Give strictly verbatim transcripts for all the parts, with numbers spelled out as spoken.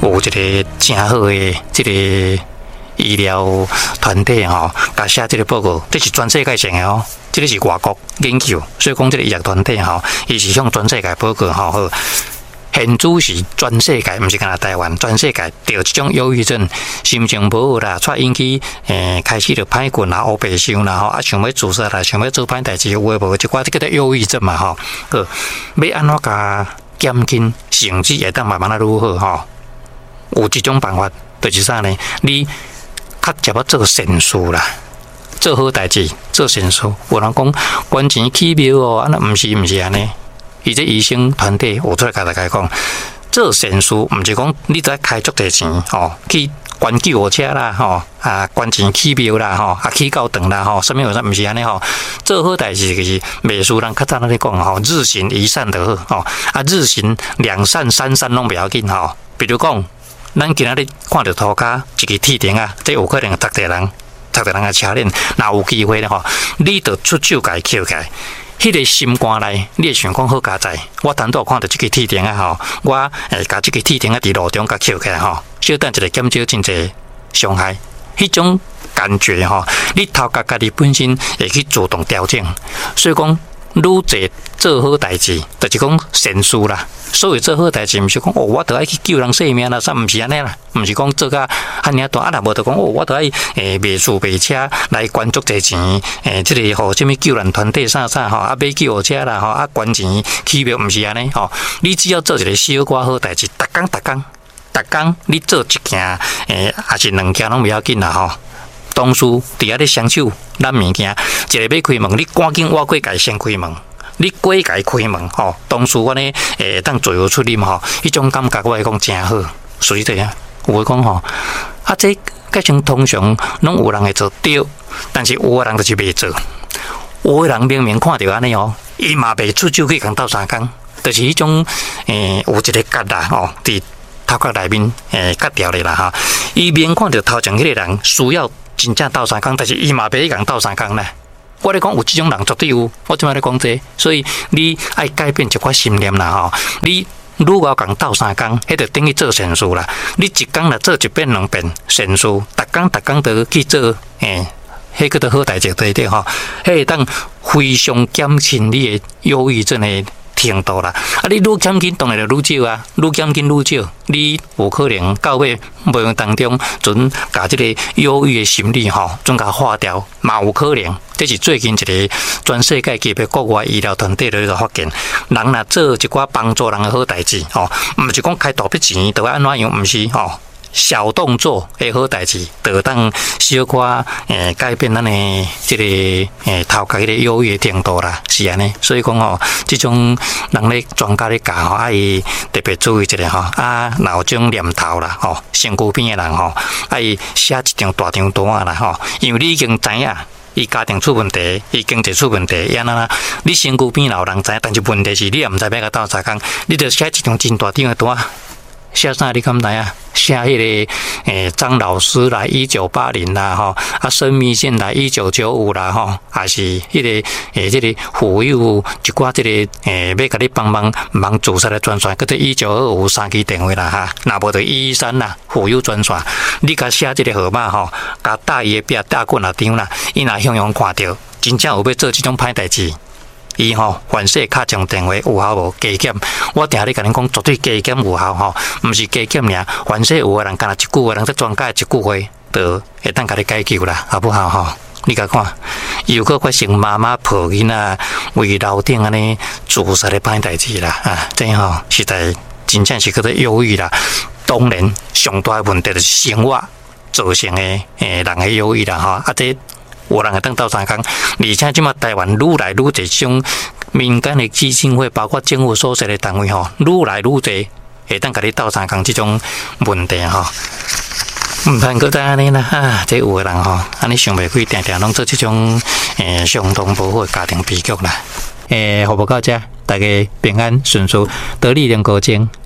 有一个真好的这个医疗团体吼，甲写这个报告，这是全世界性的哦，这个是外国研究，所以讲这个医疗团体吼，伊是向全世界报告吼好。现主是全世界，毋是干那台湾，全世界得这种忧郁症，心情无好啦，带引起诶开始着歹困啦、黑白想啦吼，啊想要自杀啦，想要做歹代志，有诶无一寡这个忧郁症嘛吼，好，要安怎甲减轻，甚至会当慢慢啊如何吼？有一种办法，就是啥呢？你较接要做善事啦。做好代志，做善事。有人讲捐钱起庙哦，啊那毋是毋是安尼。伊这医生团体有出来甲大家讲，做善事毋是讲你在开足侪钱吼，去捐救护车啦吼，啊捐钱起庙啦吼，啊起教堂啦吼，啥物有啥毋是安尼吼。做好代志就是美术人较早那咧讲吼，日行一善就好吼，啊日行两善三善拢袂要紧吼。比如讲，咱今仔日看到涂骹一个铁钉啊，这有可能十个人。十个人嘅车链，若有机会咧吼，你着出手甲伊捡起来。迄个心肝内，你会想讲好佳哉，我单独看到即个铁钉啊吼，我诶甲即个铁钉啊伫路中甲捡起来吼，小等一个减少真侪伤害。迄种感觉吼，你头家家己本身会去主动调整，所以讲。愈侪做好代志，就是讲善事啦。所谓做好代志，毋是讲哦，我得爱去救人性命啦，啥毋是安尼啦。毋是讲做甲遐尔大，啊，若无得讲哦，我得爱诶卖厝卖车来捐足侪钱，诶，即、这个吼什物救人团体啥啥吼，啊买救护车啦吼，啊捐钱起庙，毋是安尼吼。你只要做一个小寡好代志，逐工逐工逐工，你做一件诶，还是两件拢袂要紧啦吼。同事伫遐咧双手揽物件，一个要开门，你赶紧我过家先开门，你过家开门吼。同事我呢诶，当自由出入吼，迄种感觉我来讲真好。所以这样，有诶讲吼，啊这改成通常拢有人会做对，但是有诶人就是袂做。有诶人明明看到安尼哦，伊嘛袂出手去共斗相共，就是迄种诶有一个角啦吼，伫头壳内面诶角掉咧啦哈。伊明看到头前迄个人需要。真正斗相共，但是伊嘛袂去共斗相共咧。我咧讲有即种人绝对有，我即摆咧讲这，所以你爱改变一寡信念啦吼。你如果共斗相共，迄就等于做善事啦。你一工来做一遍两遍善事，逐工逐工都去做，诶，迄个都好代志对对吼。迄会当非常减轻你的忧郁症的。程度啦，啊！你愈减轻，当然就愈少啊，愈减轻愈少。你有可能到尾无用当中，准把这个忧郁的心理吼，准甲化掉，嘛有可能。这是最近一个全世界级别国外医疗团体咧发现，人若做一寡帮助人的好代志吼，毋是讲开大笔钱就安怎样，毋是吼。小动作的好代志，就当小可诶改变咱的这个诶头壳迄个忧郁的程度啦，是安尼。所以讲吼，这种人咧专家咧教吼，爱特别注意一下吼。啊，若有种念头啦吼，身躯边的人吼，爱写一张大张图啊啦吼，因为你已经知影。伊家庭出问题，伊经济出问题，安那啦，你身躯边老人知，但是问题是你也毋知要甲斗相共，你着写一张真大张的图啊。写啥你敢知啊？写迄个诶张老师来一九八零啦吼，啊孙密线来一九九五啦吼，还是迄个诶即个妇幼一寡即个诶要甲你帮忙忙自杀的专线，搁做一九二五三支电话啦哈，若无就一一三啦妇幼专线，你甲写即个号码吼，甲大伊的壁大棍啊张啦，伊若向向看到，真正有要做即种歹代志。伊吼，凡说敲上电话有效无？加减，我定咧甲恁讲，绝对加减有效吼，毋是加减尔。凡说有个人干若一句话，人在专家一句话，就会当甲你解救啦，好不好吼？你甲看，又搁发生妈妈抱囡仔为楼顶安尼自杀的歹代志啦，啊，这样吼，实在真正是叫做忧郁啦。当然，上大的问题就是生活造成的诶人的忧郁啦，吼，啊这。有人会当斗相共，而且即马台湾愈来愈侪种民间的基金会，包括政府所设的单位吼，愈来愈侪会当甲你斗相共即种问题吼。毋通搁再安尼啦啊！这有个人吼，安尼想袂开，定定拢做即种诶相当无好的家庭悲剧啦。诶，服务到这，大家平安顺遂，得力两高精。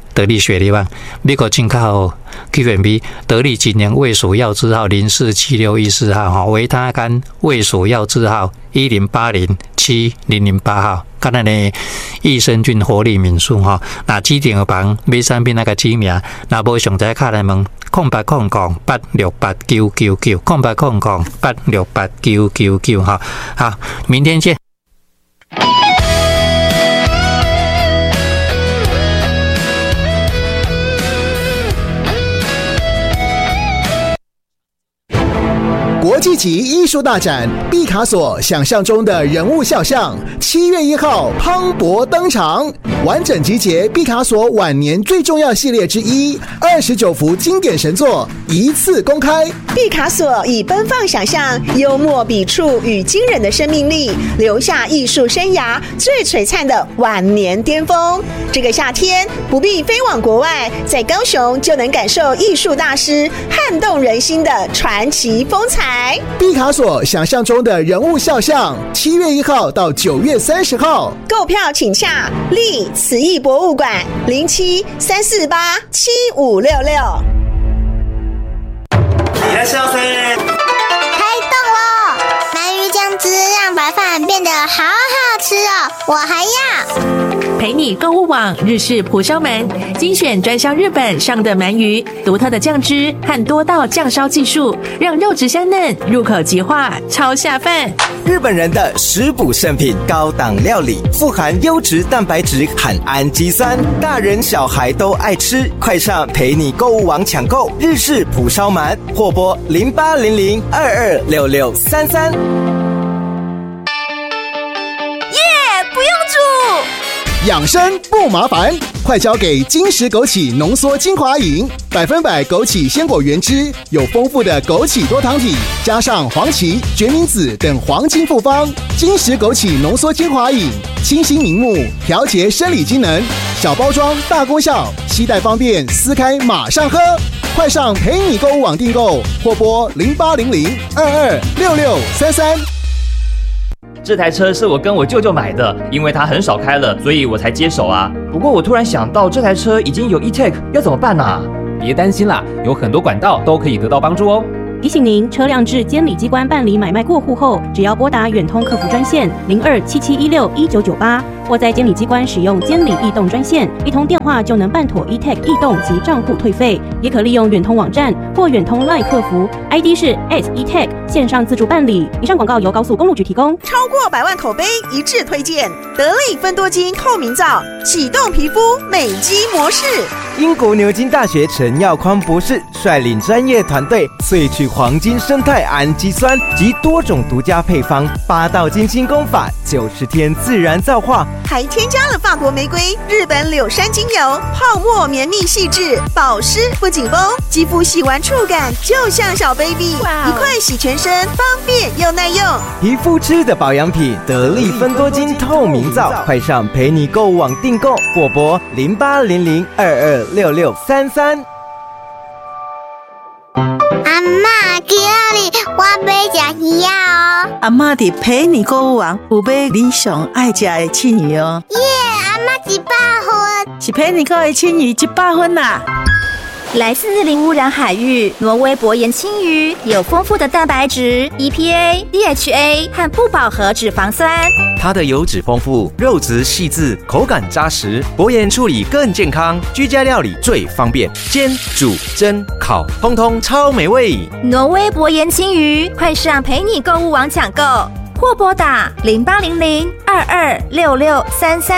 得力雪粒啊，美国进口 Q M B 得力今年胃属药字号零四七六一四号哈，维他肝胃属药字号一零八零七零零八号，看来呢益生菌活力敏素哈，那指定房买产品那个指名，那无详细卡来问空八空空八六八九九九空八空空八六八九九九哈，好，明天见。 国际级艺术大展毕卡索想象中的人物肖像，七月一号磅礴登场，完整集结毕卡索晚年最重要系列之一，二十九幅经典神作一次公开。 毕卡索以奔放想象、幽默笔触与惊人的生命力，留下艺术生涯最璀璨的晚年巅峰。这个夏天不必飞往国外，在高雄就能感受艺术大师撼动人心的传奇风采。 毕卡索想象中的人物肖像，七月一号到九月三十号， 购票请洽立慈艺博物馆零七三四八七五六六。 いらっしゃいませ。 开动喽！鳗鱼酱汁让白饭变得好好吃哦，我还要。 陪你购物网日式蒲烧鳗，精选专销日本上的鳗鱼，独特的酱汁和多道酱烧技术，让肉质香嫩，入口即化，超下饭。 日本人的食补圣品，高档料理，富含优质蛋白质和氨基酸，大人小孩都爱吃。快上陪你购物网抢购日式蒲烧鳗，或拨零八零零二二六六三三。 不用煮。 养生不麻烦，快交给金石枸杞浓缩精华饮，百分百枸杞鲜果原汁，有丰富的枸杞多糖体，加上黄芪、决明子等黄金复方。金石枸杞浓缩精华饮，清新明目，调节生理机能，小包装大功效，携带方便，撕开马上喝。快上陪你购物网订购，或拨零八零零二二六六三三。 这台车是我跟我舅舅买的，因为他很少开了，所以我才接手啊。不过我突然想到，这台车已经有 E-Tech， 要怎么办啊？ 别担心啦，有很多管道都可以得到帮助哦。 提醒您，车辆至监理机关办理买卖过户后，只要拨打远通客服专线零二七七一六一九九八，或在监理机关使用监理易动专线，一通电话就能办妥 E-Tech 易动及账户退费。也可利用远通网站或远通 LINE 客服 ，I D 是 at E-Tech， 线上自助办理。以上广告由高速公路局提供。 超过百万口碑一致推荐，得力芬多精透明皂，启动皮肤美肌模式。 英国牛津大学陈耀匡博士率领专业团队萃取黄金生态氨基酸及多种独家配方，八道精心功法，九十天自然皂化， 还添加了法国玫瑰、日本柳杉精油，泡沫绵密细致，保湿不紧绷，肌肤洗完触感就像小 baby， 一块洗全身，方便又耐用。 皮肤吃的保养品，得力芬多精透明皂，快上陪你购物网订购，或拨零八零零二二六六三三。 阿嬷，今日我要吃鱼啊哦！ 阿嬷伫陪你购物网有买你上爱吃的青鱼哦。 耶，阿嬷一百分， 是陪你购的青鱼一百分啦。 来自零污染海域，挪威薄盐青鱼有丰富的蛋白质、E P A、D H A 和不饱和脂肪酸。 它的油脂丰富，肉质细致，口感扎实，薄盐处理更健康，居家料理最方便，煎、煮、蒸、烤，通通超美味。 挪威薄盐青鱼，快上陪你购物网抢购，或拨打零八零零二二六六三三。